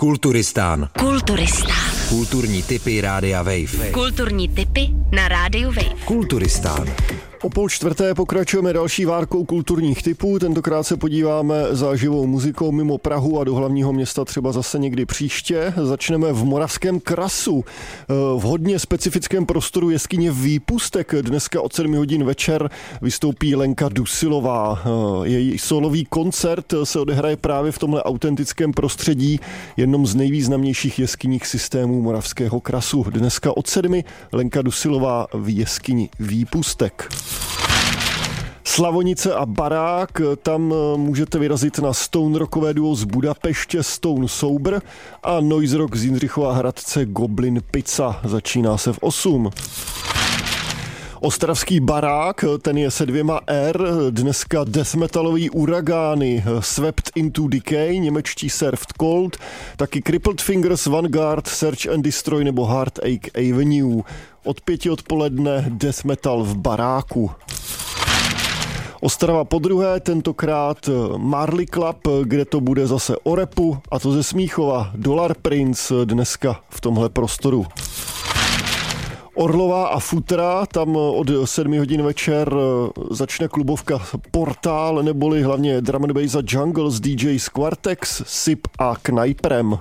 Kulturistán. Kulturní tipy Rádia Wave. Kulturní tipy na Rádiu Wave. Kulturistán. O 3:30 pokračujeme další várkou kulturních tipů. Tentokrát se podíváme za živou muzikou mimo Prahu a do hlavního města třeba zase někdy příště. Začneme v Moravském Krasu. V hodně specifickém prostoru jeskyně Výpustek. Dneska od 7 hodin večer vystoupí Lenka Dusilová. Její solový koncert se odehraje právě v tomhle autentickém prostředí, jednom z nejvýznamnějších jeskyních systémů Moravského Krasu. Dneska od 7 Lenka Dusilová v jeskyni Výpustek. Slavonice a Barák, tam můžete vyrazit na stone rockové duo z Budapeště Stone Sober a noise rock z Jindřichova Hradce Goblin Pizza. Začíná se v 8. Ostravský Barák, ten je se 2 R, dneska death metalový Uragány, Swept into Decay, němečtí Served Cold, taky Crippled Fingers, Vanguard, Search and Destroy nebo Heartache Avenue. Od 5 odpoledne death metal v Baráku. Ostrava podruhé, tentokrát Marley Club, kde to bude zase o rapu, a to ze Smíchova, Dollar Prince dneska v tomhle prostoru. Orlová a Futra, tam od 7 hodin večer začne klubovka Portál, neboli hlavně drum and bass a jungle s DJ Squartex, Sip a Knajprem.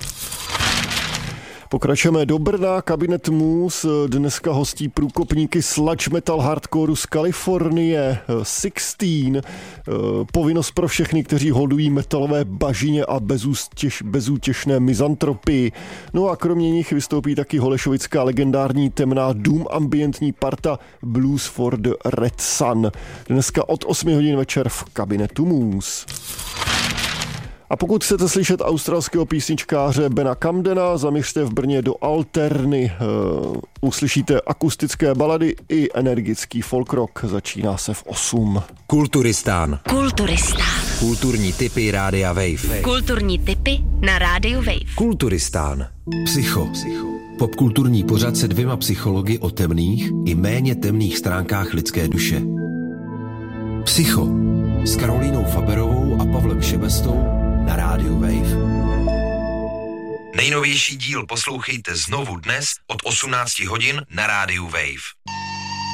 Pokračujeme do Brna, Kabinet Moose, dneska hostí průkopníky sludge metal hardcoreu z Kalifornie, 16, povinnost pro všechny, kteří holdují metalové bažině a bezútěšné mizantropii. No a kromě nich vystoupí taky holešovická legendární temná doom ambientní parta Blues for the Red Sun. Dneska od 8 hodin večer v Kabinetu Moose. A pokud chcete slyšet australského písničkáře Bena Camdena, zaměřte v Brně do Alterny. Uslyšíte akustické balady i energický folk rock. Začíná se v 8. Kulturistán. Kulturní tipy Rádia Wave. Kulturní tipy na Rádiu Wave. Kulturistán. Psycho. Popkulturní pořad se 2 psychologi o temných i méně temných stránkách lidské duše. Psycho s Karolínou Faberovou a Pavlem Šebestou na Rádiu Wave. Nejnovější díl poslouchejte znovu dnes od 18 hodin na Rádiu Wave.